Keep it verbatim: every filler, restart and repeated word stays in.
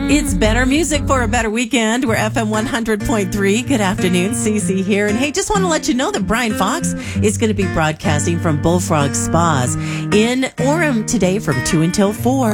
It's better music for a better weekend. We're F M one hundred point three. Good afternoon, Cece here. And hey, just want to let you know that Brian Fox is going to be broadcasting from Bullfrog Spas in Orem today from two until four.